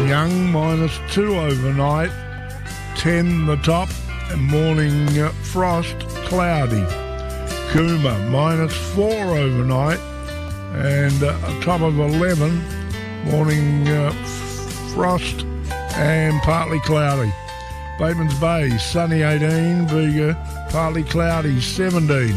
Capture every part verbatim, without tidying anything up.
Young minus two overnight, ten the top, and morning uh, frost cloudy. Cooma minus four overnight, and uh, a top of eleven, morning uh, f- frost and partly cloudy. Bateman's Bay, sunny eighteen, Bega, partly cloudy seventeen.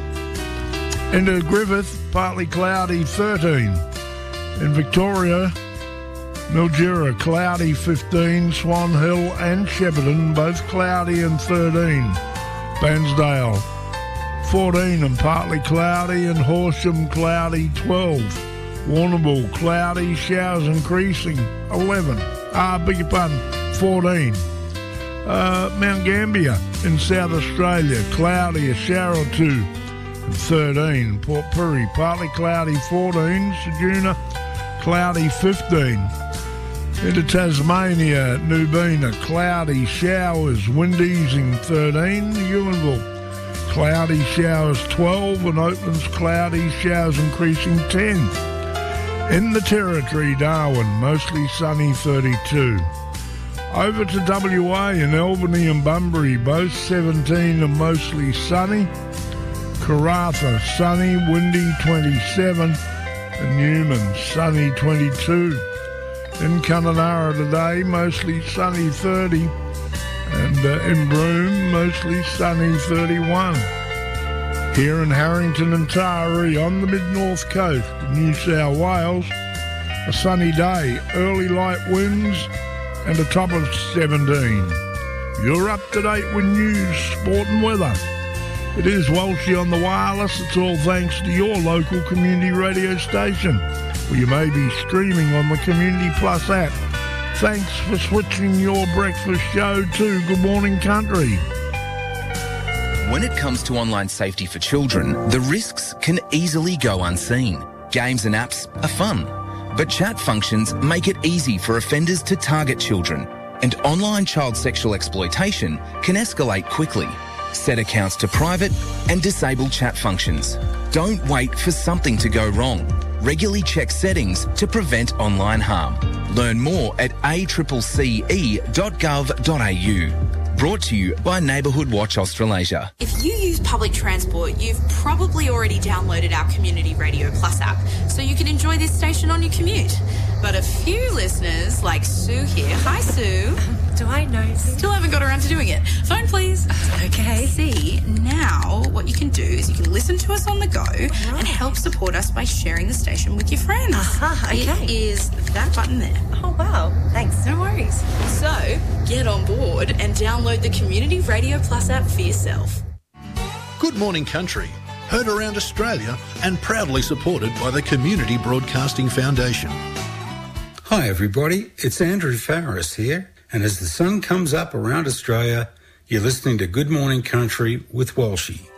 Into Griffith, partly cloudy thirteen. In Victoria, Mildura, cloudy fifteen, Swan Hill and Shepparton, both cloudy and thirteen. Bairnsdale, fourteen and partly cloudy, and Horsham, cloudy twelve. Warrnambool, cloudy, showers increasing eleven. Ah, beg your pardon, fourteen. Uh, Mount Gambier in South Australia, cloudy, a shower or two, and thirteen. Port Pirie, partly cloudy fourteen. Ceduna, cloudy fifteen. Into Tasmania, Nubina, cloudy, showers, wind easing thirteen. Ewanville, cloudy, showers twelve, and Oatlands, cloudy, showers increasing ten. In the Territory, Darwin, mostly sunny thirty-two. Over to W A in Albany and Bunbury, both seventeen and mostly sunny. Karratha, sunny, windy twenty-seven, and Newman, sunny twenty-two. In Kununurra today, mostly sunny thirty, and uh, in Broome, mostly sunny thirty-one. Here in Harrington and Taree on the mid-north coast of New South Wales, a sunny day, early light winds, and a top of seventeen. You're up to date with news, sport and weather. It is Walshy on the wireless. It's all thanks to your local community radio station, where you may be streaming on the Community Plus app. Thanks for switching your breakfast show to Good Morning Country. When it comes to online safety for children, the risks can easily go unseen. Games and apps are fun, but chat functions make it easy for offenders to target children, and online child sexual exploitation can escalate quickly. Set accounts to private and disable chat functions. Don't wait for something to go wrong. Regularly check settings to prevent online harm. Learn more at a c c e dot gov dot a u. Brought to you by Neighbourhood Watch Australasia. If you use public transport, you've probably already downloaded our Community Radio Plus app, so you can enjoy this station on your commute. But a few listeners, like Sue here, hi Sue. Do I know Sue? Still haven't got around to doing it. Phone please. Okay. See, now what you can do is you can listen to us on the go right. and help support us by sharing the station with your friends. Uh-huh, okay. It is that button there. Oh, wow. Thanks. No worries. So, get on board and download the Community Radio Plus app for yourself. Good Morning Country, heard around Australia and proudly supported by the Community Broadcasting Foundation. Hi everybody, it's Andrew Farris here, and as the sun comes up around Australia, you're listening to Good Morning Country with Walshy.